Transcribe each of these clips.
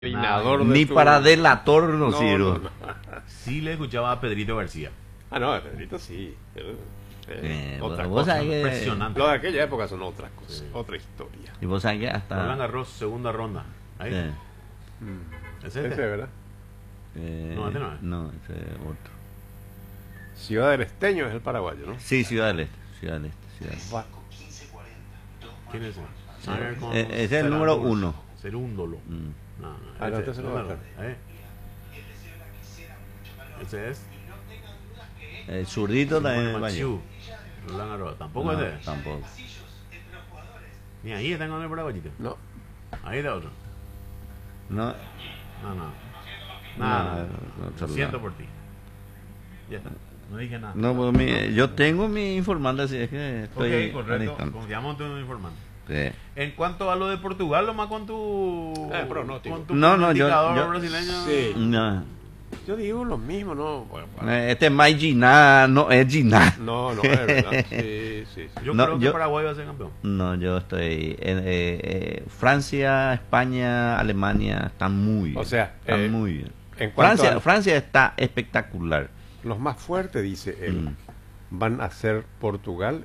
Peinador Ni tu... para delator no sirvo. no. Sí le escuchaba a Pedrito García. Ah, no, Pedrito sí. Pero, otra vos cosa. sabés que- Impresionante. Lo de aquella época son otras cosas, Sí. otra historia. Y vos sabés que Roland hasta... Garros, segunda ronda. Ahí. ¿Es Ese, este? ¿verdad? No, este no es. No, ese es otro. Ciudad del Esteño es el paraguayo, ¿no? Sí, Ciudad del Este. Ciudad del Este. Ciudad del Este. Va- ¿Quién es ese? Sanger con Ese es el número Cerúndolo. 1. Cerúndolo. Mm. No, no. Ah, no, entonces no va a estar. Ese es. El zurdito también es Machu. Valle. Roland Garros. Tampoco No, es ese. tampoco. Ni ahí están con el paraguayito. No. Ahí está otro. No, No, no. Nada. no, Lo siento por ti. Ya está. No dije nada. no, pues yo tengo mi informante, así es que estoy Ok, correcto. analizando. Confiamos en tu informante. Sí. En cuanto a lo de Portugal, lo más con tu. pronóstico. Con tu No, indicador yo- brasileño. Sí. No, Yo digo lo mismo, ¿no? Bueno, este es Mai Giná, no es Giná. no, no, es verdad. Sí, sí, sí. Yo No, creo que yo- Paraguay va a ser campeón. No, yo estoy Francia, España, Alemania están muy bien. O sea, están muy bien. En cuanto a Francia está espectacular. los más fuertes, dice él, Mm. van a ser Portugal,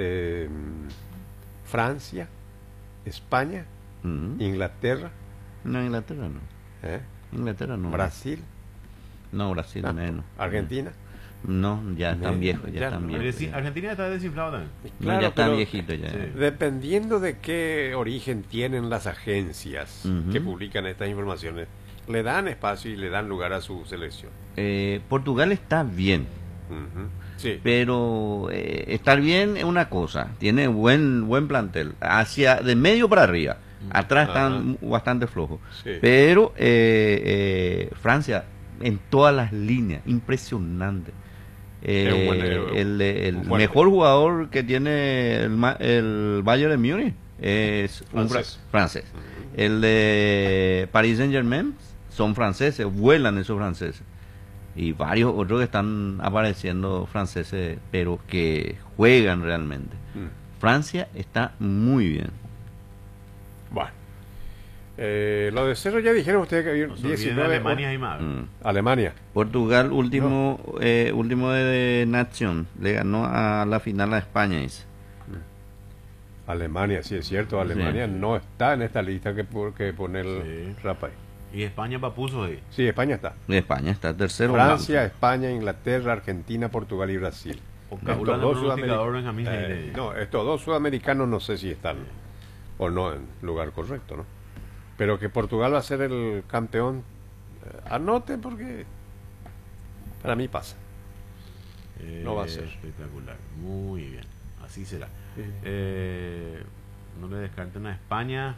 Francia, España, Mm. Inglaterra, No, Inglaterra no. ¿eh? Inglaterra no. Brasil, No, Brasil menos. Argentina. No, ya están No, viejos, ya ya están no. viejos. ya. Argentina está desinflado también. No, ya están pero viejitos ya. Sí. dependiendo de qué origen tienen las agencias Ujú. que publican estas informaciones, le dan espacio y le dan lugar a su selección. Portugal está bien, Ujú. Sí. pero estar bien es una cosa. Tiene buen plantel. Hacia de medio para arriba. Atrás están bastante flojos. Sí. Pero Francia en todas las líneas, impresionante. Es un buen, El un fuerte. mejor jugador que tiene el Bayern de Múnich es un Francés. francés. El de Paris Saint-Germain son franceses, vuelan esos franceses. Y varios otros que están apareciendo franceses, pero que juegan realmente. Francia está muy bien. Bueno. Lo de Cerro ya dijeron ustedes que había No se olviden de 19. Alemania y más. Alemania. Portugal, último de Nación, le ganó a la final a España. Dice. Alemania, sí es cierto. Alemania no está en esta lista que pone el Sí. Rapay. Y España papuso ahí. Sí, España está. España está tercero. Francia, España, Inglaterra, Argentina, Portugal y Brasil. Vocabulario Estos dos pronosticador Benjamín sudamericanos, Leire. no, estos dos sudamericanos no sé si están o no en lugar correcto, ¿no? Pero que Portugal va a ser el campeón, anoten porque para mí pasa. No va a ser. Espectacular. Muy bien. Así será. Sí. No le descarten a España.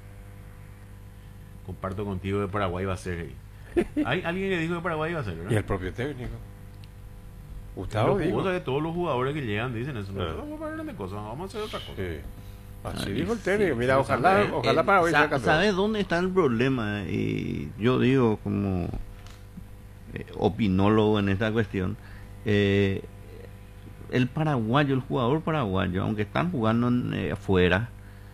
Comparto contigo que Paraguay va a ser ahí. Hay alguien que dijo que Paraguay va a ser, ¿verdad? Y el propio técnico. Gustavo Los dijo. jugadores de todos los jugadores que llegan dicen eso. No, Ah. vamos a hablar de cosas, vamos a hacer otra cosa. Sí. Así Ay, dijo el sí, técnico. Mira, sí, ojalá, sí. ojalá Paraguay sea campeón. ¿Sabes dónde está el problema? Y yo digo como opinólogo en esta cuestión, el paraguayo, el jugador paraguayo, aunque están jugando afuera,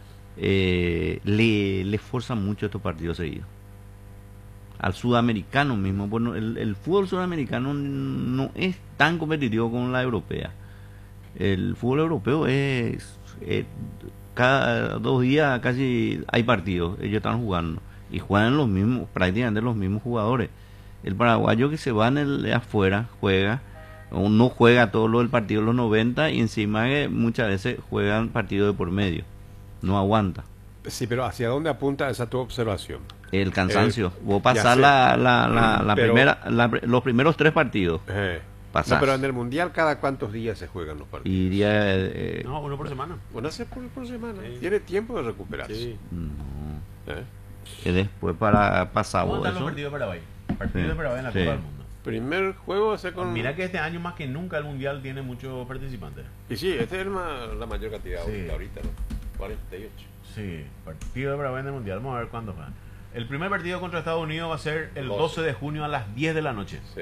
le fuerza mucho estos partidos seguidos. Al sudamericano mismo, bueno, el fútbol sudamericano no es tan competitivo como la europea. El fútbol europeo es cada 2 días casi hay partidos, ellos están jugando y juegan los mismos, prácticamente los mismos jugadores. El paraguayo que se va afuera juega o no juega todo lo del partido de los 90 y encima que muchas veces juegan partidos de por medio, no aguanta. Sí, pero ¿hacia dónde apunta esa tu observación? El cansancio. Vos ya pasar sé. la Pero- los primeros 3 partidos. No, Pasás. pero en el Mundial, ¿cada cuántos días se juegan los partidos? Iría. No, uno por semana. Una vez por semana. Sí. Tiene tiempo de recuperarse. Sí. No, ¿Eh? después para pasado ¿Cómo están los eso. partidos de Paraguay? Partidos Sí. de Paraguay en la Sí. Copa del Mundo. Primer juego va a ser con... Mira que este año más que nunca el Mundial tiene muchos participantes. Y sí, esta es la mayor cantidad Sí. ahorita, ¿no? 48. Sí, partido de Paraguay en el Mundial. Vamos a ver cuándo va. El primer partido contra Estados Unidos va a ser el 12 de junio a las 10 de la noche. Sí.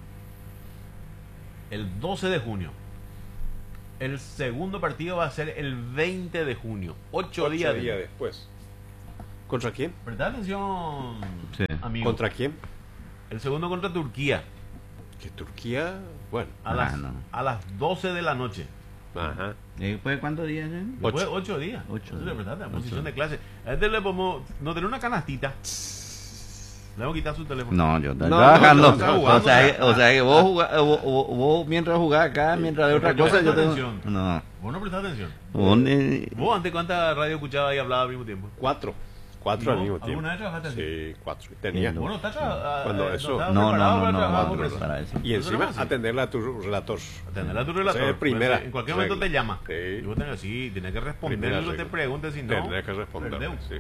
El 12 de junio. El segundo partido va a ser el 20 de junio. 8 días. días después. ¿Contra quién? Presta atención, Sí. amigo. ¿Contra quién? El segundo contra Turquía. Que Turquía, bueno, No. A las 12 de la noche. ajá. ¿Después de cuántos días? Después de 8 días. Ocho Entonces, días. presta Ocho posición de días. clase. A este le podemos. No tener una canastita. Le vamos a quitar su teléfono. No, yo estoy No, trabajando. no, está jugando, o sea que vos, vos mientras jugás acá, mientras de otra Pero yo cosa, yo presto tengo... atención. No. Vos no prestás atención. Vos, ¿Vos antes cuánta radio escuchabas y hablabas al mismo tiempo? Cuatro al ¿No? mismo tiempo. ¿Alguna vez trabajaste así? Sí, 4. Tenía. Bueno, estás Cuando eso- para eso. Y encima atender atenderle a tu relator. a tu relator. Esa es primera En cualquier momento regla. te llama. Sí. Y vos tenés que responder Primera lo que te regla. pregunte, si no. Tendré que responder. perdemos. Sí.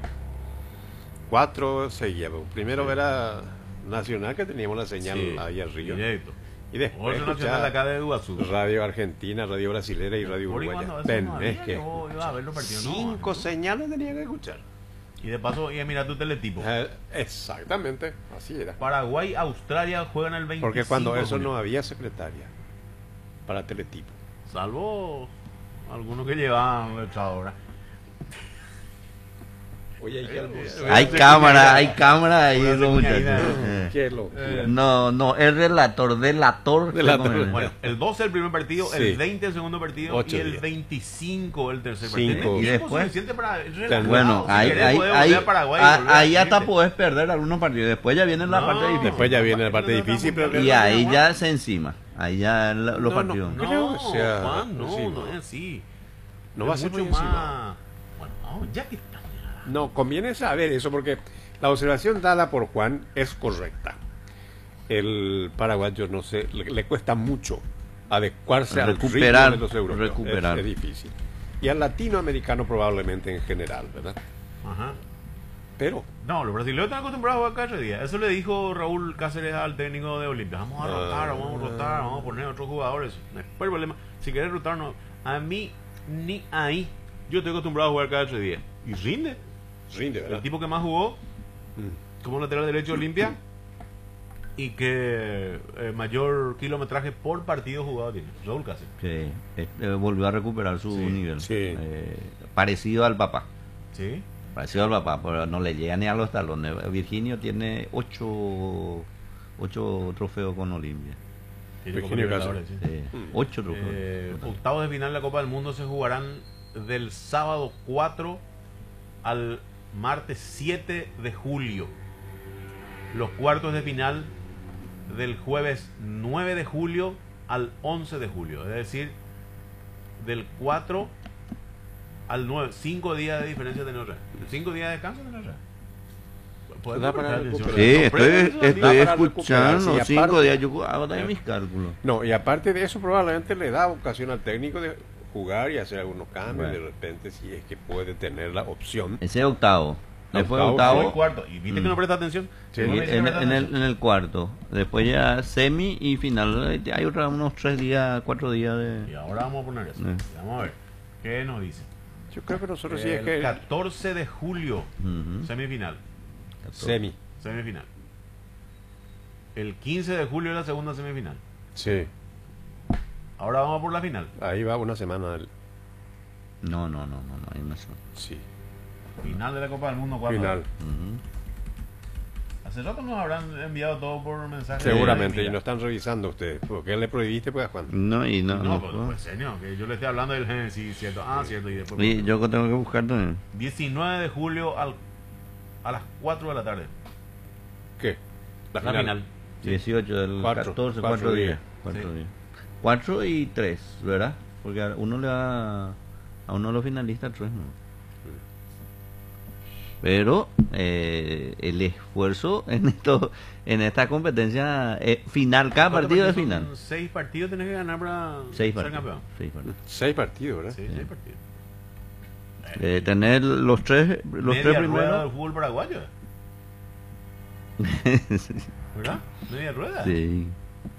4 seguía. Primero era Nacional, que teníamos la señal Sí, ahí arriba. directo. Y después Otro nacional acá escuchaba de Iguazú. Radio Argentina, Radio Brasilera y Radio Por Uruguaya. cuando eso no había, Tenés que vos ibas a ver los partidos, no. 5 señales tenía que escuchar. Y de paso, y a mirar tu teletipo. Exactamente, así era. Paraguay, Australia juegan el 25. Porque cuando de eso julio. no había secretaria para teletipo. Salvo algunos que llevaban nuestra hora. Oye, Hay cámara ahí, Una los muchachos. señalidad. qué lo. No, es delator. Delator. Bueno, el 12 el primer partido, Sí. el 20 el segundo partido 8 y el días. 25 el tercer Cinco. partido. Y Tiempo después- suficiente para Bueno, si ahí, querés, ahí, podés ahí, volver a Paraguay y volver ahí a hasta Chile. podés perder algunos partidos. Después ya viene la No, parte difícil. Después ya viene la parte difícil, pero Y ahí ya se encima. Ahí ya los No, partidos. No, Creo que sea Juan, no, así, no no. es así. No va a Es ser mucho muy encima. más. Bueno, vamos, ya que está. No, conviene saber eso porque la observación dada por Juan es correcta. El paraguayo, no sé, le cuesta mucho adecuarse al Recuperar, ritmo de los europeos. recuperar. Es difícil. Y al latinoamericano probablemente en general, ¿verdad? Ajá. Pero, No, los brasileños están acostumbrados a jugar cada día. Eso le dijo Raúl Cáceres al técnico de Olimpia. Vamos a rotar, vamos a poner otros jugadores. No hay problema. Si querés rotar, no. A mí, ni ahí. Yo estoy acostumbrado a jugar cada 3 días. Y rinde. rinde, El ¿verdad? tipo que más jugó Mm. como lateral derecho de Olimpia y que mayor kilometraje por partido jugado tiene. Raúl Cáceres. Que volvió a recuperar su Sí, nivel. sí. Parecido al papá. ¿Sí? Parecido al papá, pero no le llega ni a los talones. Virginio tiene 8 trofeos con Olimpia. Tiene Virginio Copa Libertadores, Cáceres. sí. 8 trofeos. Octavos de final de la Copa del Mundo se jugarán del sábado 4 al martes 7 de julio. Los cuartos de final del jueves 9 de julio al 11 de julio. Es decir, del 4 al 9. 5 días de diferencia de nosotros. 5 días de descanso de nosotros. Da para recuperar. Sí, estoy Da para escuchando recuperar, sí, 5 aparte- días. Yo hago también mis cálculos. No, y aparte de eso, probablemente le da ocasión al técnico de jugar y hacer algunos cambios. Bueno. De repente, si es que puede tener la opción. Ese es octavo. Después Octavo, El octavo. cuarto. Y viste que no presta atención. Sí. No me Y dice que en, presta en atención. el cuarto. Después ya semi y final. Hay unos 3 días, 4 días Y de. ahora vamos a poner eso. Vamos a ver. ¿Qué nos dice? Yo creo que nosotros sí es El que 14 de julio, Ujú. semifinal. semi. Semifinal. El 15 de julio es la segunda semifinal. Sí, Ahora vamos por la final. ahí va una semana. No, hay más. Sí, Final de la Copa del Mundo. ¿Cuándo? final. Ujú. Hace rato nos habrán enviado todo por mensaje. Seguramente, y Mira. no están revisando ustedes. ¿Por qué le prohibiste, pues, a Juan? No, y no. No, no pues, puedo. pues, señor, que yo le estoy hablando del gen, sí, cierto. Ah, cierto. Y después. Y yo tengo que buscar también. 19 de julio a las 4 de la tarde. ¿Qué? La final. 18 del Cuatro, 14, 4 cuatro días. días. 4 Sí. días. 4 y 3, ¿verdad? Porque a uno le da. A uno de los finalistas 3, ¿no? Pero el esfuerzo en esta competencia final, cada partido es final. 6 partidos tenés que ganar para 6 ser partidos. campeón. 6 partidos. 6 partidos, ¿verdad? Sí, 6 partidos. Tener los tres Media rueda del primeros. fútbol paraguayo. ¿Verdad? Media rueda. Sí,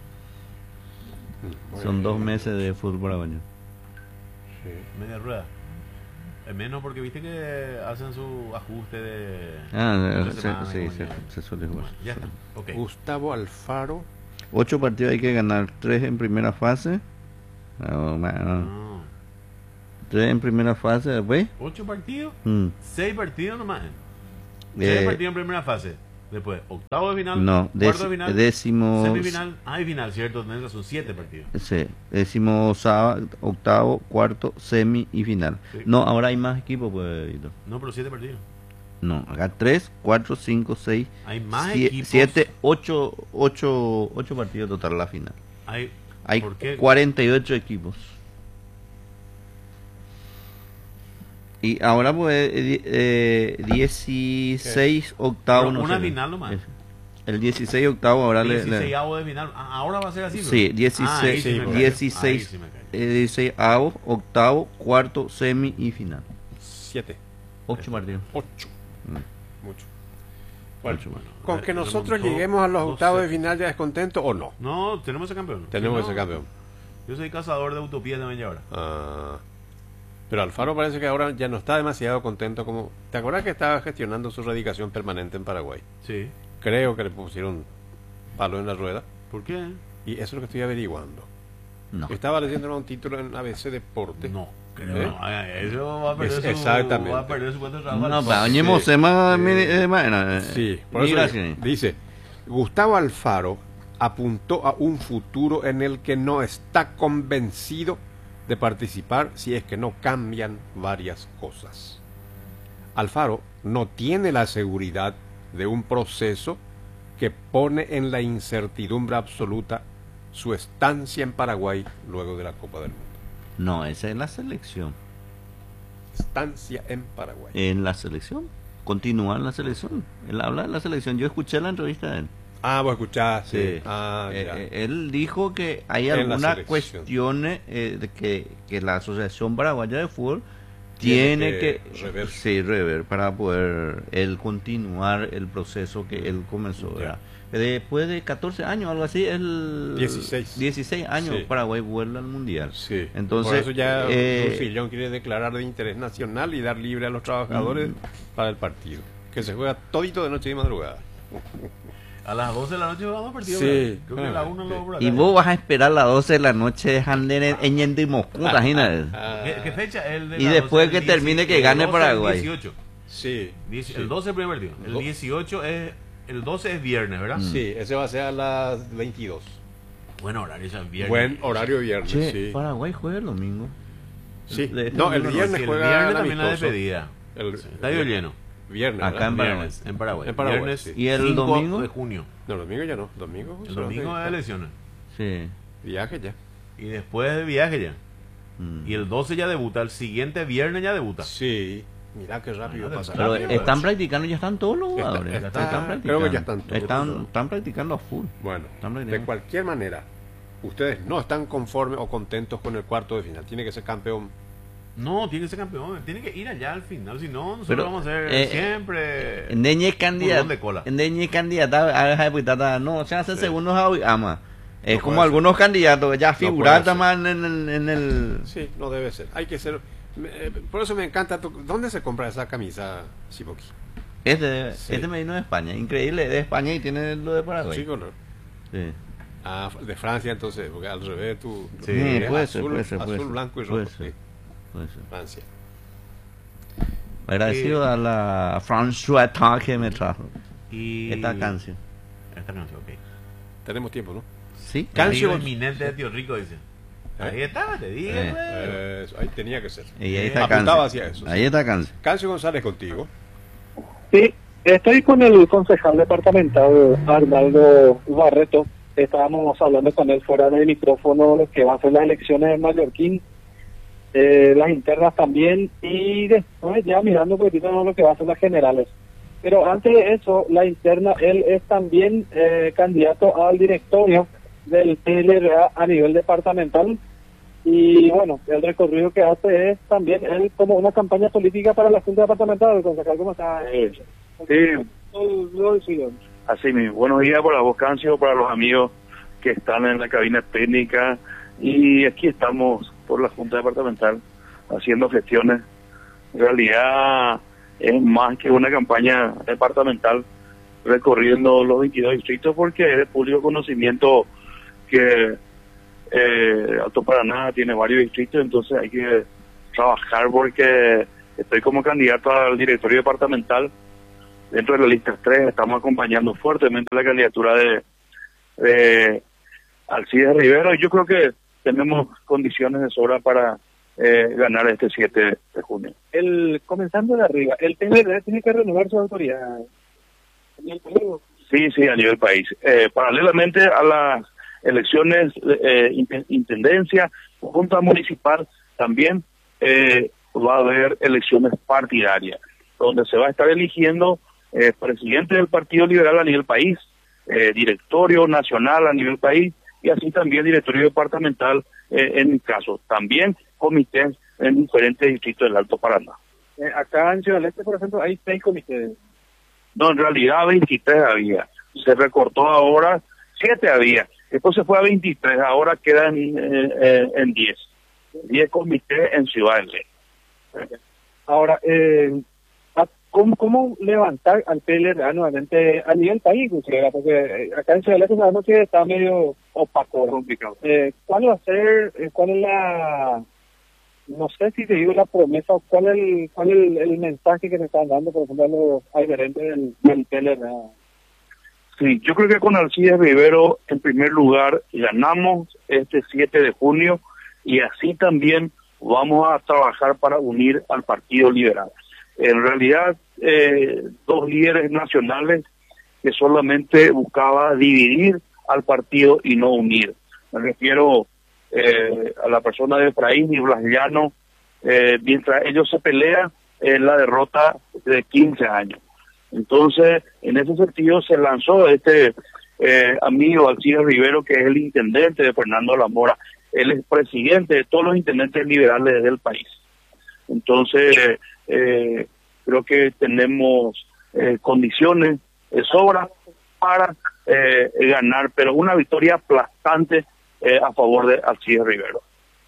Muy son bien. 2 meses de fútbol paraguayo. Sí. Media rueda. Menos porque viste que hacen su ajuste de. Ah, de semana, sí, como ya. se suele jugar. Bueno, ya está. Ok. Gustavo Alfaro. 8 partidos hay que ganar, 3 en primera fase. No. 3 en primera fase después. 8 partidos, Mm. 6 partidos nomás. 6 partidos en primera fase. Después, octavo de final, No, cuarto de final, décimo... semifinal, y final, ¿cierto? Son 7 partidos. Sí, décimo, octavo, cuarto, semi y final. Sí. No, ahora hay más equipos, pues, Víctor. No, pero 7 partidos. No, acá 3, 4, 5, 6, Hay más equipos. 7, 8 partidos total a la final. Hay ¿Por qué? 48 equipos. Y ahora pues 16 octavos. Pero no una sé. final nomás. El 16 octavo ahora 16avo de final. Ahora va a ser así, ¿no? Sí, 16, ahí sí me cayó. 16, Ahí sí me cayó. 16 octavo, cuarto, semi y final. 7, 8 partidos. 8. Mucho. Bueno, Ocho, bueno. con que nosotros Remontó lleguemos a los 12. octavos de final ya es contento o no. No, tenemos ese campeón. Tenemos No, ese campeón. Yo soy cazador de utopías también ya ahora. Ah, pero Alfaro parece que ahora ya no está demasiado contento como... ¿Te acuerdas que estaba gestionando su radicación permanente en Paraguay? Sí. Creo que le pusieron palo en la rueda ¿Por qué? y eso es lo que estoy averiguando. No. Estaba leyendo un título en ABC Deporte. No. Creo ¿Eh? no. Eso va a perder Exactamente. Va a perder su cuento de trabajo. No, al- pero Sí. oñemos más. Sí, por eso dice, Gustavo Alfaro apuntó a un futuro en el que no está convencido de participar si es que no cambian varias cosas. Alfaro no tiene la seguridad de un proceso que pone en la incertidumbre absoluta su estancia en Paraguay luego de la Copa del Mundo. No, esa es la selección. Estancia en Paraguay. En la selección. Continúa en la selección. Él habla de la selección. Yo escuché la entrevista de él. Ah, vos escuchaste. Sí. Ah, ya. Él dijo que hay En la algunas selección. cuestiones de que la Asociación Paraguaya de Fútbol Tiene tiene que que rever. sí, rever para poder él continuar el proceso que él comenzó. Ya. ¿Verdad? Después de 14 años, algo así, 16 años, Sí. Paraguay vuelve al Mundial. Sí. Entonces, por eso ya eh, Lucillón quiere declarar de interés nacional y dar libre a los trabajadores para el partido. Que se juega todito de noche y madrugada. A las 12 de la noche vamos a partido. Sí. ¿verdad? Creo que a la Ah, 1 sí. lo por acá. y vos vas a esperar las 12 de la noche de Jandén en Moscú, imagínate. ¿Qué fecha? El de Y la después 12, que termine que el gane 12, Paraguay. El 18. Sí. Sí. El 12 es el primer partido. El Do- 18 es... El 12 es viernes, ¿verdad? Sí, ese va a ser a las 22. Buen horario, ese es viernes. Buen horario viernes, Che, sí. Paraguay juega el domingo. Sí. de este No, el domingo no, viernes Sí, el juega viernes el también la amistoso. despedida. El Estadio lleno. Viernes, Acá ¿verdad? en Paraguay. Viernes, en Paraguay. En Paraguay, Viernes sí. ¿Y el 5 domingo? de junio. No, el domingo ya no. Domingo, El domingo es elecciones. Sí. viaje ya. Y después de viaje ya. Mm. Y el 12 ya debuta. El siguiente viernes ya debuta. Sí. Mira qué rápido Ah, pasa. Pero Rápido, están practicando, ya están todos los jugadores. Está- están practicando. creo que ya están todos. Están practicando a full. Bueno, Están de practicando. cualquier manera, ustedes no están conformes o contentos con el cuarto de final. Tiene que ser campeón. No, tiene que ser campeón. Tiene que ir allá al final. Si no, nosotros Pero, vamos a ser siempre. Neñe Pulgón de cola. candidata a deputada, no, se hace Sí. segundos a ama. Es No como puede algunos candidatos, ya puede figurar ser. más en el... Sí, no debe ser. Hay que ser. Por eso me encanta. ¿Dónde se compra esa camisa, Shiboki? Este Sí. me vino de España, increíble, de España y tiene lo de Paraguay. Sí, color. Sí. Ah, de Francia entonces, porque al revés tú. Sí, es puede ser, azul, puede ser, azul, puede ser. blanco y Puede rojo. ser. Sí, Puede ser. Francia. Agradecido a la François Tan que me trajo Y... esta canción. Esta canción, ok. Tenemos tiempo, ¿no? ¿Sí? Canción. Canción inminente de Tío Rico, dice. Ahí está, te dije, pues. Ahí tenía que ser. Y ahí está Apuntaba canción. hacia eso. Ahí está canción. Cancio González contigo. Sí, estoy con el concejal departamental Arnaldo Barreto. Estábamos hablando con él fuera del micrófono lo que va a ser las elecciones en Mallorquín, las internas también, y después ya mirando un poquitito lo que va a ser las generales. Pero antes de eso, la interna, él es también candidato al directorio del PLRA a nivel departamental. Y bueno, el recorrido que hace es también él como una campaña política para la Junta Departamental. Concejal, ¿cómo está? Sí, así mismo. Buenos días para vos, Cancio, para los amigos que están en la cabina técnica. Y aquí estamos por la Junta Departamental haciendo gestiones. En realidad es más que una campaña departamental recorriendo los 22 distritos porque es de público conocimiento que Alto Paraná tiene varios distritos, entonces hay que trabajar porque estoy como candidato al directorio departamental dentro de la lista 3 estamos acompañando fuertemente la candidatura de Alcides Rivero, y yo creo que tenemos condiciones de sobra para ganar este 7 de junio. Comenzando de arriba, el PLD tiene que renovar su autoridad. Sí, a nivel país. Paralelamente a las elecciones intendencia, junta municipal, también va a haber elecciones partidarias, donde se va a estar eligiendo presidente del Partido Liberal a nivel país, directorio nacional a nivel país, y así también directorio departamental en mi caso. También comités en diferentes distritos del Alto Paraná. Acá en Ciudad del Este, por ejemplo, hay 6 comités. No, en realidad 23 había. Se recortó ahora, 7 había. Después se fue a 23, ahora quedan en 10. 10 comités en Ciudad del Este. Ahora, ¿cómo levantar al PLRA nuevamente a nivel país, inclusive? Porque acá en Ciudad del Este sabemos que está medio opaco, complicado. ¿Cuál va a ser, cuál es la, no sé si te digo la promesa, o cuál es el mensaje que me están dando, por ejemplo, a los adherentes del PLRA? Sí, yo creo que con Alcides Rivero, en primer lugar, ganamos este 7 de junio, y así también vamos a trabajar para unir al Partido Liberal. En realidad, 2 líderes nacionales que solamente buscaba dividir al partido y no unir. Me refiero a la persona de Efraín y Blas Llano, mientras ellos se pelean en la derrota de 15 años. Entonces, en ese sentido se lanzó este amigo Alcides Rivero, que es el intendente de Fernando La Mora. Él es presidente de todos los intendentes liberales del país. Entonces, creo que tenemos condiciones de sobra para ganar, pero una victoria aplastante a favor de Alcides Rivero.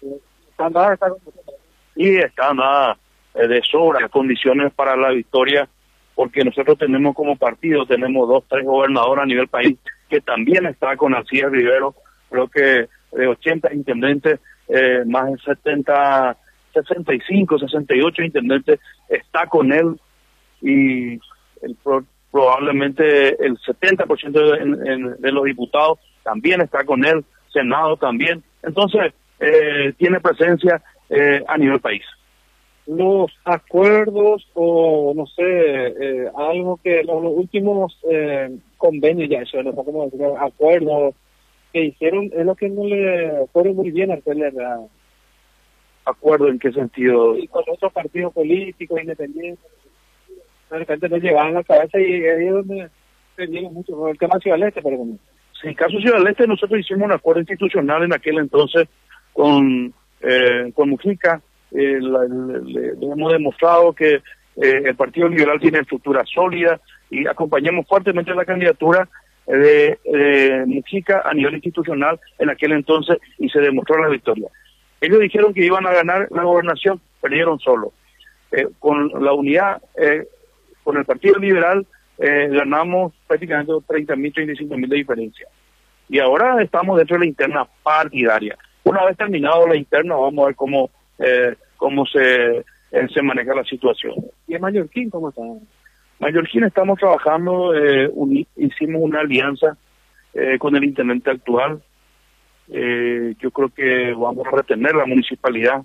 Y están de sobra condiciones para la victoria, porque nosotros tenemos como partido, tenemos 2, 3 gobernadores a nivel país, que también está con Alcides Rivero. Creo que de 80 intendentes, más de 70, 65, 68 intendentes está con él, y probablemente el 70% de los diputados también está con él, Senado también. Entonces, tiene presencia a nivel país. Los acuerdos o no sé, algo que los últimos convenios ya eso, no sé cómo decir, acuerdos que hicieron, es lo que no le fueron muy bien al PLRA. ¿Acuerdo en qué sentido? Y con otros partidos políticos independientes, de repente nos llevaban la cabeza, y ahí es donde perdimos mucho, con el tema Ciudad del Este, por ejemplo. Sí, en caso Ciudad del Este, nosotros hicimos un acuerdo institucional en aquel entonces con Mujica. Le hemos demostrado que el Partido Liberal tiene estructura sólida, y acompañamos fuertemente la candidatura de Mujica a nivel institucional en aquel entonces, y se demostró la victoria. Ellos dijeron que iban a ganar la gobernación, perdieron solo. Con la unidad, con el Partido Liberal, ganamos prácticamente 30.000, 35.000 de diferencia. Y ahora estamos dentro de la interna partidaria. Una vez terminado la interna, vamos a ver cómo se maneja la situación. ¿Y en Mallorquín cómo está? Mallorquín estamos trabajando, hicimos una alianza con el intendente actual. Yo creo que vamos a retener la municipalidad.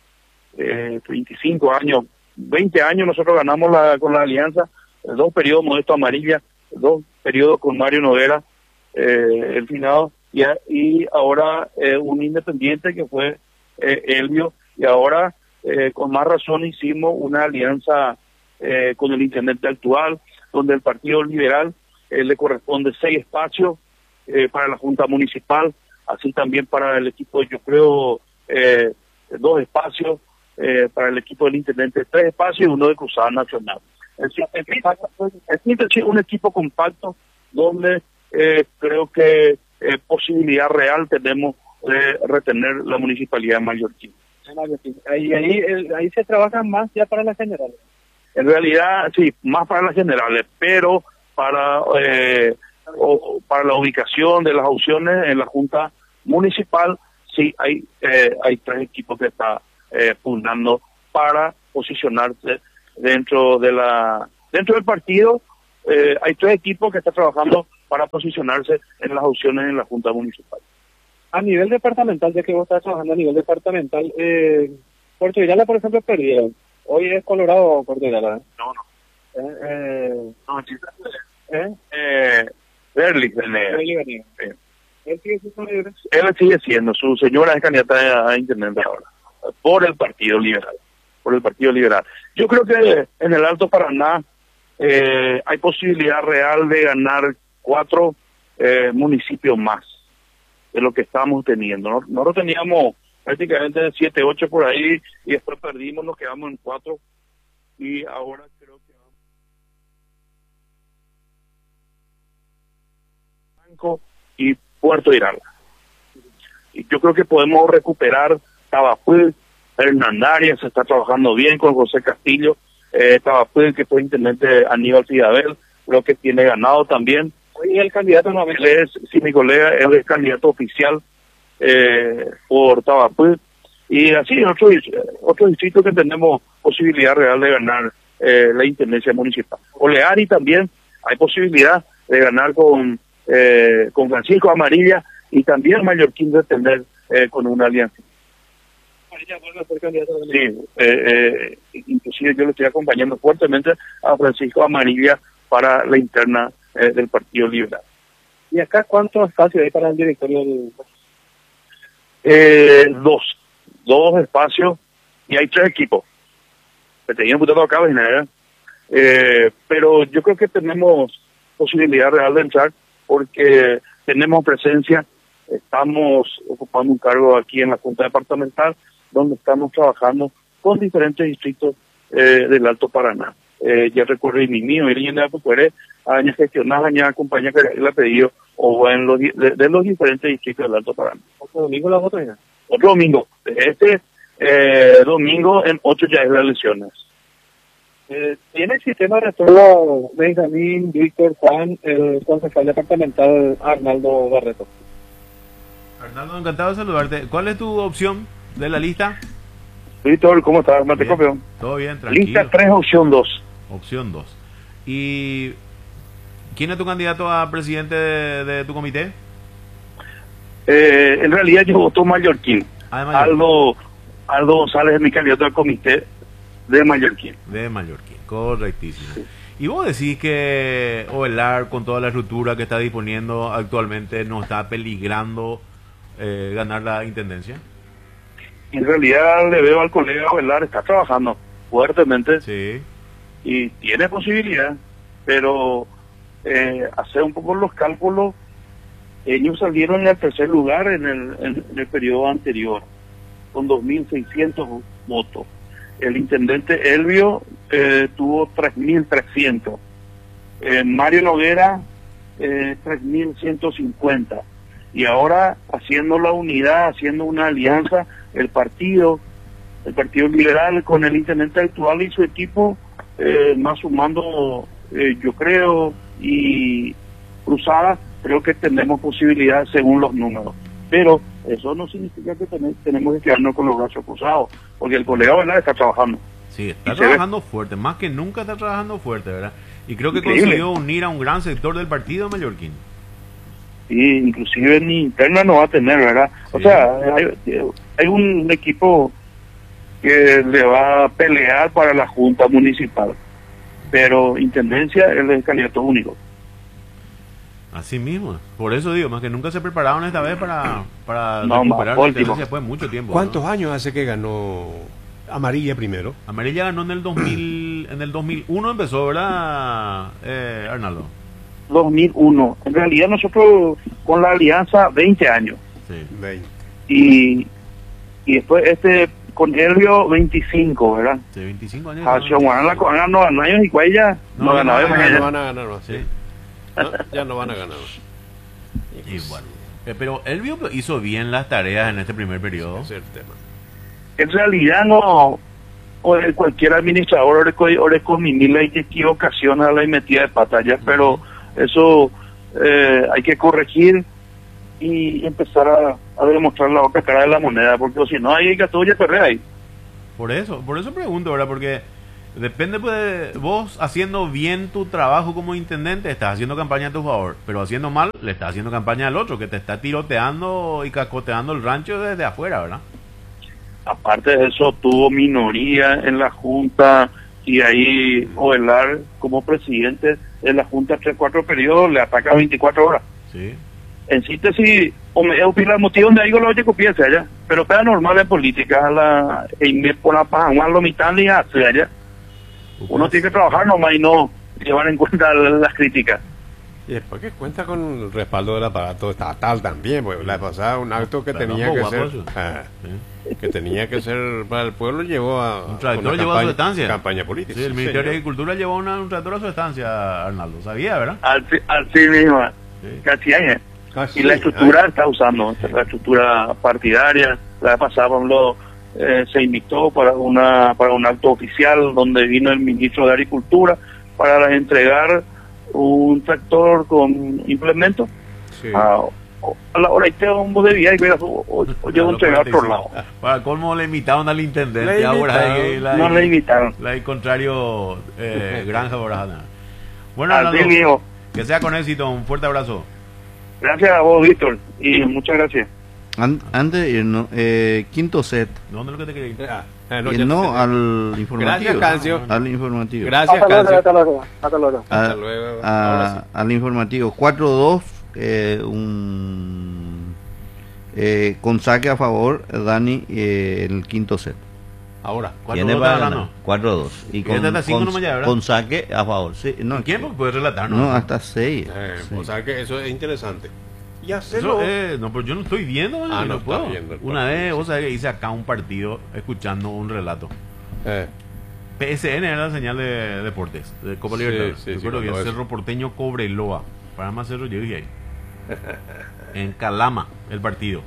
25 años, 20 años nosotros ganamos con la alianza, 2 periodos Modesto Amarilla, 2 periodos con Mario Noguera, el finado, y ahora un independiente que fue Elvio, y ahora con más razón hicimos una alianza con el intendente actual, donde el Partido Liberal le corresponde 6 espacios para la Junta Municipal, así también para el equipo, yo creo, 2 espacios, para el equipo del intendente 3 espacios y 1 de Cruzada Nacional. Es decir, un equipo compacto donde creo que posibilidad real tenemos de retener la municipalidad de Mallorquín. Ahí se trabaja más ya para las generales. En realidad, sí, más para las generales, pero para la ubicación de las opciones en la Junta Municipal, sí hay 3 equipos que están pugnando para posicionarse dentro del partido hay 3 equipos que están trabajando para posicionarse en las opciones en la Junta Municipal. A nivel departamental, ya que vos estás trabajando a nivel departamental, Puerto Villalba, por ejemplo, perdieron. Hoy es Colorado o Puerto Villalba. No, no. No, Berlich, él sigue siendo, su señora es candidata a intendente ahora, por el Partido Liberal. Yo creo que en el Alto Paraná hay posibilidad real de ganar 4 municipios más de lo que estamos teniendo. Nosotros teníamos prácticamente 7, 8 por ahí y después perdimos, nos quedamos en 4 y ahora creo que vamos y Puerto Irala. Y yo creo que podemos recuperar Tabapuil, Hernandarias, se está trabajando bien con José Castillo, Tabapuil, que fue intendente Aníbal Fidabel, creo que tiene ganado también. Y el candidato no es, si mi colega es el candidato oficial por Tabapuil. Y así otro distrito que tenemos posibilidad real de ganar la intendencia municipal. Oleari también hay posibilidad de ganar con Francisco Amarilla y también Mallorquín de tener con una alianza. Sí, inclusive yo le estoy acompañando fuertemente a Francisco Amarilla para la interna del Partido Liberal. ¿Y acá cuántos espacios hay para el directorio del... 2 espacios y hay 3 equipos. Me tenían votado acá, pero yo creo que tenemos posibilidad real de entrar porque tenemos presencia, estamos ocupando un cargo aquí en la Junta Departamental, donde estamos trabajando con diferentes distritos del Alto Paraná. Ya recorrí mi mío, y leyenda de años gestionar, años acompañar que le ha pedido, o en los, de los diferentes distritos del Alto Paraná. ¿Otro domingo la voto? Otro domingo. Domingo en 8 ya es las elecciones. ¿Tiene el sistema de retorno Benjamín, Víctor, Juan, el concejal departamental Arnaldo Barreto? Arnaldo, encantado de saludarte. ¿Cuál es tu opción de la lista? Víctor, ¿cómo estás? Mate campeón. Todo bien, tranquilo. Lista 3, opción 2. Opción 2. ¿Y quién es tu candidato a presidente de tu comité? En realidad yo voto Mallorquín. Aldo González es mi candidato al comité de Mallorquín. De Mallorquín, correctísimo. Sí. Y vos decís que Ovelar, con toda la estructura que está disponiendo actualmente, no está peligrando ganar la intendencia. En realidad le veo al colega Ovelar, está trabajando fuertemente. Sí. Y tiene posibilidad, pero hacer un poco los cálculos, ellos salieron en el 3er lugar en el periodo anterior, con 2.600 votos. El intendente Elvio tuvo 3.300. Mario Noguera, 3.150. Y ahora, haciendo la unidad, haciendo una alianza, el Partido Liberal con el intendente actual y su equipo, más sumando, yo creo, y Cruzada, creo que tenemos posibilidad según los números. Pero eso no significa que tenemos que quedarnos con los brazos cruzados, porque el colega Velar está trabajando. Sí, está trabajando fuerte, más que nunca está trabajando fuerte, ¿verdad? Y creo que increíble. Consiguió unir a un gran sector del partido mallorquín. Sí, inclusive ni interna no va a tener, ¿verdad? Sí. O sea, hay un equipo que le va a pelear para la Junta Municipal, pero Intendencia él es el candidato único. Así mismo, por eso digo, más que nunca se prepararon esta vez para no, recuperar la Intendencia después de mucho tiempo. ¿Cuántos años hace que ganó Amarilla primero? Amarilla ganó en el 2000, en el 2001 empezó, ¿verdad, Arnaldo? 2001. En realidad nosotros con la alianza 20 años. Sí. 20. Y después con Elvio 25, ¿verdad? Sí, 25 años. No van años y Cuella no ganaba. No van a ganar más, sí. No, ya no van a ganar. Y bueno, pero Elvio hizo bien las tareas en este primer periodo. Ese es el tema. En realidad no, cualquier administrador o con hay equivocaciones a la metida de pantalla, pero eso hay que corregir y empezar a demostrar la otra cara de la moneda, porque si no hay que todo ya perder ahí. Por eso pregunto, ¿verdad? Porque Depende, pues, vos haciendo bien tu trabajo como intendente, estás haciendo campaña a tu favor, pero haciendo mal, le estás haciendo campaña al otro, que te está tiroteando y cascoteando el rancho desde afuera, ¿verdad? Aparte de eso, tuvo minoría en la Junta y ahí Ovelar, como presidente de la Junta 3-4 periodos, le ataca 24 horas. Sí. En síntesis, o me opina el motivo donde digo lo que copiense allá, pero es normal en política, me por la paja, lo mitad y hace allá. Uno tiene que trabajar nomás y no llevar en cuenta las críticas. Y después que cuenta con el respaldo del aparato estatal también, pues la pasada un acto que Pero tenía no, que guapo ser, eso. Sí. que tenía que ser para el pueblo, llevó a Un tractor una llevó a su estancia. campaña política. Sí, el Sí, Ministerio de señor. Agricultura llevó un tractor a su estancia, Arnaldo. ¿Sabía, verdad? Así mismo, Sí. casi años. Ah, Y sí, la estructura está usando, la estructura partidaria. La vez pasada, Pablo, se invitó para un acto oficial donde vino el ministro de Agricultura para entregar un tractor con implementos. sí. A la hora y te un de día y veas, o yo Lo entregué a otro 45. lado. Para colmo le invitaron al intendente. Le Ahora invitaron. No le invitaron. La del contrario, Granja Borajana. Bueno, Así Arnaldo, mismo. que sea con éxito. Un fuerte abrazo. Gracias a vos, Víctor, y muchas gracias. Antes de irnos, quinto set. ¿Dónde es lo que te quería ir? No, Y ya no sé. al informativo. Gracias, Cancio. Al informativo. Gracias, Hasta luego, Cancio. hasta luego, hasta luego. Hasta luego. Ahora sí. Al informativo 4-2, con saque a favor Dani en el quinto set. Ahora. Tiene 4-2 para está ganar. ganando. 4-2. Y Quédate hasta cinco nomás ya, ¿verdad? con saque a favor. Sí, no, ¿Quién? Porque puedes relatar, ¿no? no, hasta 6. O sea que eso es interesante. Y Eso, hacerlo. no, pero yo no estoy viendo, man, Ah, no no está puedo. viendo el Una partido, vez, sí. vos sabés que hice acá un partido escuchando un relato. Eh, PSN era la señal de deportes, de Copa Sí, Libertadores. sí, sí, Recuerdo cuando que eso. Cerro Porteño Cobreloa. Para más Cerro, yo dije ahí. En Calama, el partido.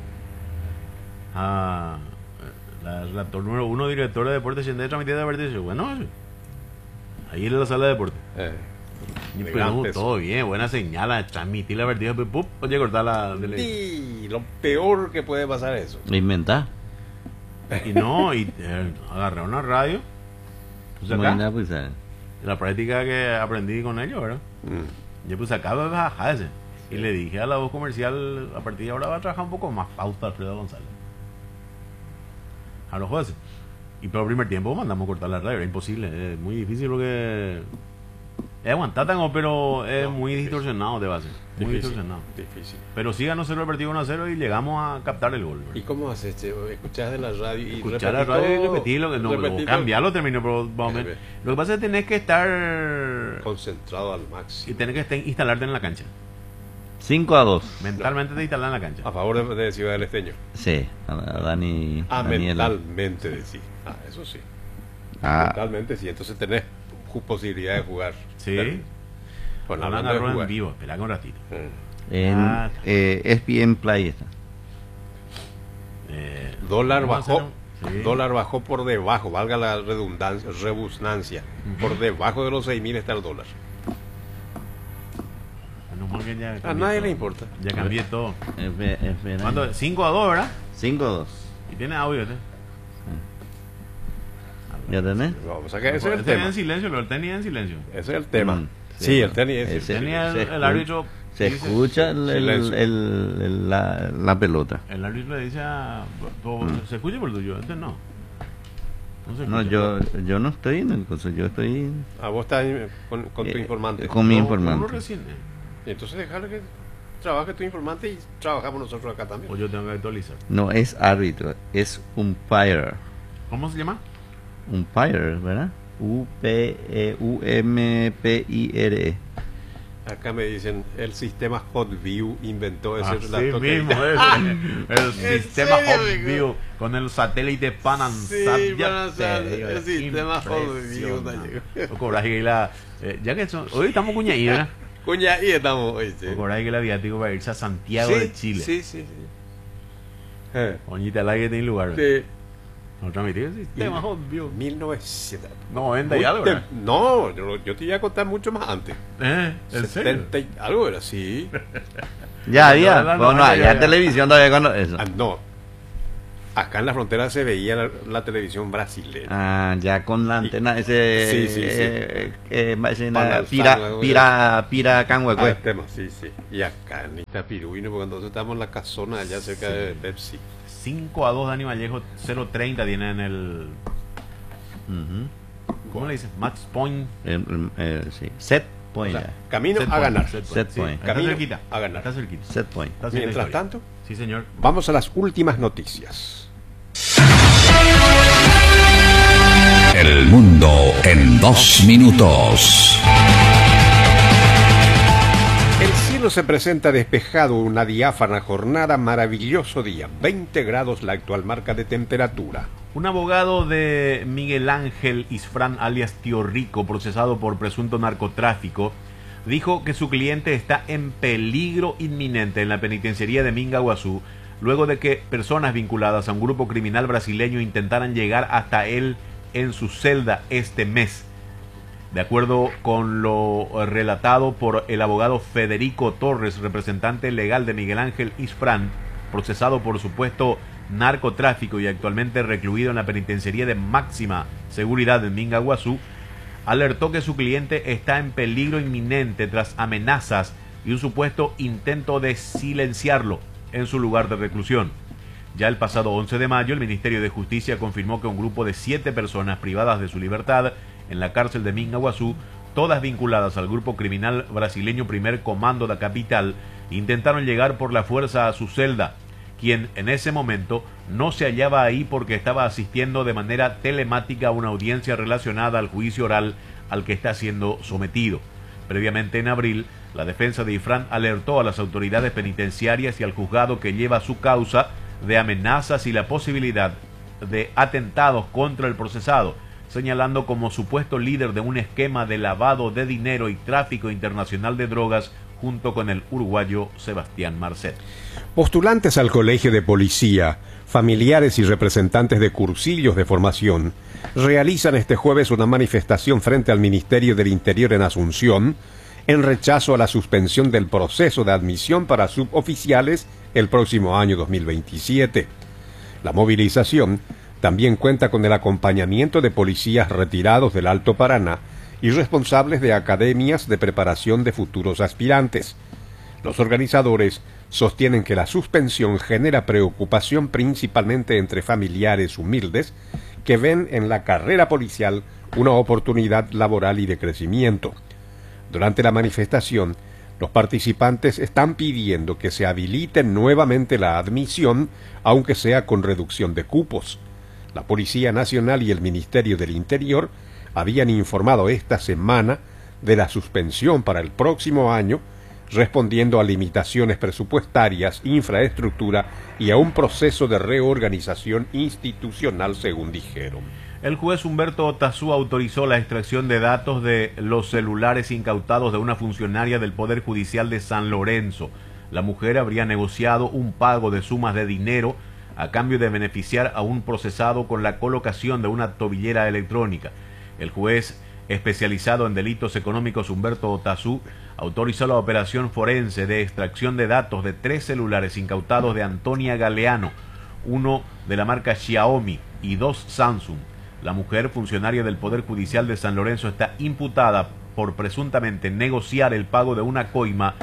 La relator número 1, director de deportes, Shendé, transmitida de partido. Bueno, ahí en la sala de deportes. Y de pues, gran no, peso. todo bien, buena señal, transmitir la partida, pues, ¡pup! Oye, cortar la televisión. Y lo peor que puede pasar es eso. Inventar. Y no, agarré una radio. Puse acá, Bueno, pues, la práctica que aprendí con ellos, ¿verdad? Yo puse acá, bajarse. Y le dije a la voz comercial, a partir de ahora va a trabajar un poco más pauta Alfredo González. A los jueces. Y por el primer tiempo mandamos a cortar la radio, era imposible, es muy difícil porque es aguantar tango, pero es No, muy difícil. distorsionado de base. Muy distorsionado. Difícil. Pero sí ganó 0 el partido 1-0 y llegamos a captar el gol. ¿verdad? ¿Y cómo haces? ¿Escuchás de la radio y Escuchar la repetís radio y todo? repetirlo, que no, Repetís cambiarlo terminó, pero más o menos. Bien. Lo que pasa es que tenés que estar concentrado al y máximo. tenés que instalarte en la cancha. 5-2. Mentalmente te instalas en la cancha. A favor de Ciudad del Esteño. Sí, a Dani. Daniela. Mentalmente decís. Eso sí. Ah, Mentalmente sí. Entonces tenés posibilidad de jugar. Sí. Bueno, Hablan hablando de en jugar. vivo, espera un ratito. en Ah. ESPN Play está. Dólar vamos a bajó. hacer un- sí. Dólar bajó por debajo, valga la redundancia, rebusnancia. Por debajo de los 6.000 está el dólar. Menos mal que ya A cambié nadie todo. le importa. Ya cambié todo. Espera. ¿Cuánto? 5-2, ¿verdad? 5-2. Y tiene audio, ¿eh? ¿Ya tenés? Vamos a que ese es el Tenía tema. en silencio, lo tenía en silencio. Ese es el tema. Mm, Sí, el tenis es Ese- Tenía se el escucha- árbitro. Se dice- escucha Silencio. la pelota. El árbitro le dice a. ¿Se escucha por el tuyo? Este no. No se No, escucha. yo no estoy en el coso, yo estoy Ah, vos estás con tu informante. con mi No, informante. uno recién, Y entonces dejarle que trabaje tu informante y trabajamos nosotros acá también. O yo tengo que actualizar. No es árbitro, es umpire. ¿Cómo se llama? Umpire, ¿verdad? UMPIRE. Acá me dicen, el sistema HotView inventó ese Así relato que- mismo, el sistema serio, HotView amigo? con el satélite Panansat. Sí, ya Panansat, te digo, el es sistema HotView, impresionante. Daniel. O cobraje que la. Ya que hoy estamos cuñaí, ¿verdad? Cuña, y estamos hoy, sí. O cobraje que el aviático para irse a Santiago Sí, de Chile. Sí, sí, sí. Oñita la que tiene lugar. Sí. No transmitir el sistema HotView. 1900. 90 y algo, ¿verdad? No, yo te iba a contar mucho más antes. ¿En serio? 70 y algo era, sí. Ya había, No, bueno, ya, había ya. televisión todavía cuando eso. No. Acá en la frontera se veía la televisión brasileña. Ah, ya con la antena ese... Sí, sí, sí. Pira Canhuecue. Sí, sí. Y acá en Itapiruino, porque entonces estamos en la casona allá cerca de Pepsi. 5-2 Dani Vallejo, 0-30 tiene en el... ¿Cómo le dices? Match point. Sí. Set point. O sea, camino a ganar. Set Sí, point. está Camino cerquita. a ganar. Está cerquita. Set point. Está haciendo Mientras historia. tanto, Sí, señor. vamos a las últimas noticias. El mundo en 2 minutos. El cielo se presenta despejado, una diáfana jornada, maravilloso día, 20 grados la actual marca de temperatura. Un abogado de Miguel Ángel Isfrán, alias Tío Rico, procesado por presunto narcotráfico, dijo que su cliente está en peligro inminente en la penitenciaría de Mingaguazú, luego de que personas vinculadas a un grupo criminal brasileño intentaran llegar hasta él en su celda este mes. De acuerdo con lo relatado por el abogado Federico Torres, representante legal de Miguel Ángel Isfrán, procesado por supuesto narcotráfico y actualmente recluido en la penitenciaría de máxima seguridad en Mingaguazú, alertó que su cliente está en peligro inminente tras amenazas y un supuesto intento de silenciarlo en su lugar de reclusión. Ya el pasado 11 de mayo, el Ministerio de Justicia confirmó que un grupo de 7 personas privadas de su libertad en la cárcel de Mingaguazú, todas vinculadas al grupo criminal brasileño Primer Comando da Capital, intentaron llegar por la fuerza a su celda, quien en ese momento no se hallaba ahí porque estaba asistiendo de manera telemática a una audiencia relacionada al juicio oral al que está siendo sometido. Previamente en abril, la defensa de Isfrán alertó a las autoridades penitenciarias y al juzgado que lleva su causa de amenazas y la posibilidad de atentados contra el procesado, señalando como supuesto líder de un esquema de lavado de dinero y tráfico internacional de drogas junto con el uruguayo Sebastián Marcet. Postulantes al Colegio de Policía, familiares y representantes de cursillos de formación realizan este jueves una manifestación frente al Ministerio del Interior en Asunción en rechazo a la suspensión del proceso de admisión para suboficiales el próximo año 2027. La movilización también cuenta con el acompañamiento de policías retirados del Alto Paraná y responsables de academias de preparación de futuros aspirantes. Los organizadores sostienen que la suspensión genera preocupación principalmente entre familiares humildes que ven en la carrera policial una oportunidad laboral y de crecimiento. Durante la manifestación, los participantes están pidiendo que se habilite nuevamente la admisión, aunque sea con reducción de cupos. La Policía Nacional y el Ministerio del Interior habían informado esta semana de la suspensión para el próximo año, respondiendo a limitaciones presupuestarias, infraestructura y a un proceso de reorganización institucional, según dijeron. El juez Humberto Tazú autorizó la extracción de datos de los celulares incautados de una funcionaria del Poder Judicial de San Lorenzo. La mujer habría negociado un pago de sumas de dinero a cambio de beneficiar a un procesado con la colocación de una tobillera electrónica. El juez especializado en delitos económicos Humberto Tazú autorizó la operación forense de extracción de datos de 3 celulares incautados de Antonia Galeano, uno de la marca Xiaomi y 2 Samsung. La mujer, funcionaria del Poder Judicial de San Lorenzo, está imputada por presuntamente negociar el pago de una coima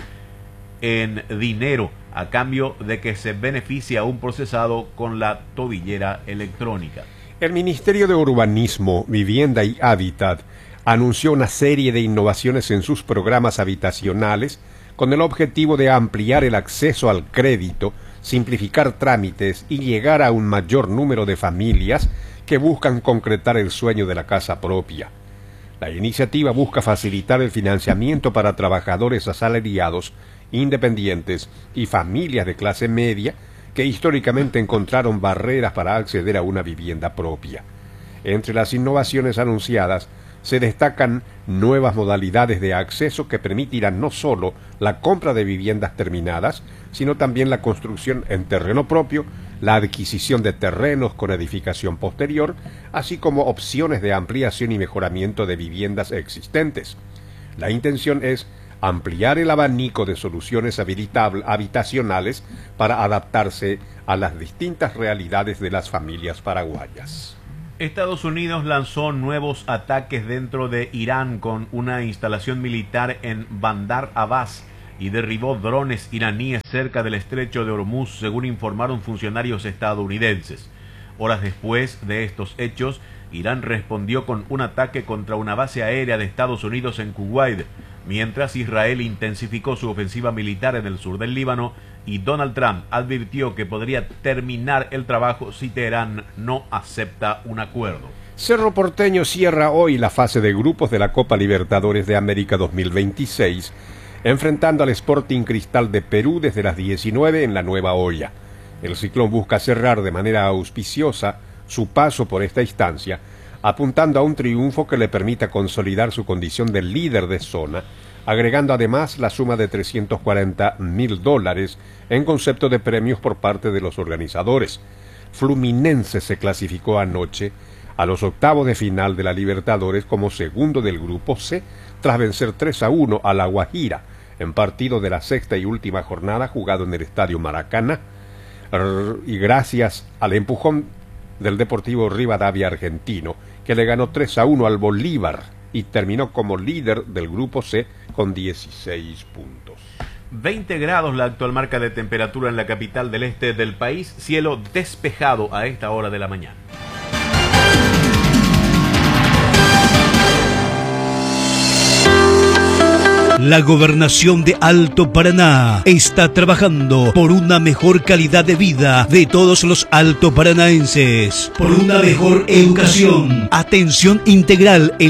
en dinero a cambio de que se beneficie a un procesado con la tobillera electrónica. El Ministerio de Urbanismo, Vivienda y Hábitat anunció una serie de innovaciones en sus programas habitacionales con el objetivo de ampliar el acceso al crédito, simplificar trámites y llegar a un mayor número de familias que buscan concretar el sueño de la casa propia. La iniciativa busca facilitar el financiamiento para trabajadores asalariados, independientes y familias de clase media que históricamente encontraron barreras para acceder a una vivienda propia. Entre las innovaciones anunciadas se destacan nuevas modalidades de acceso que permitirán no solo la compra de viviendas terminadas, sino también la construcción en terreno propio, la adquisición de terrenos con edificación posterior, así como opciones de ampliación y mejoramiento de viviendas existentes. La intención es ampliar el abanico de soluciones habitacionales para adaptarse a las distintas realidades de las familias paraguayas. Estados Unidos lanzó nuevos ataques dentro de Irán con una instalación militar en Bandar Abbas y derribó drones iraníes cerca del estrecho de Hormuz, según informaron funcionarios estadounidenses. Horas después de estos hechos, Irán respondió con un ataque contra una base aérea de Estados Unidos en Kuwait, mientras Israel intensificó su ofensiva militar en el sur del Líbano, y Donald Trump advirtió que podría terminar el trabajo si Teherán no acepta un acuerdo. Cerro Porteño cierra hoy la fase de grupos de la Copa Libertadores de América 2026, enfrentando al Sporting Cristal de Perú desde las 19 en la Nueva Olla. El Ciclón busca cerrar de manera auspiciosa su paso por esta instancia, apuntando a un triunfo que le permita consolidar su condición de líder de zona, agregando además la suma de $340.000 en concepto de premios por parte de los organizadores. Fluminense se clasificó anoche a los octavos de final de la Libertadores como segundo del Grupo C, tras vencer 3-1 a La Guajira, en partido de la sexta y última jornada jugado en el Estadio Maracaná, y gracias al empujón del Deportivo Rivadavia argentino, que le ganó 3-1 al Bolívar y terminó como líder del Grupo C con 16 puntos. 20 grados la actual marca de temperatura en la capital del este del país, cielo despejado a esta hora de la mañana. La Gobernación de Alto Paraná está trabajando por una mejor calidad de vida de todos los altoparanaenses, por una mejor educación, atención integral en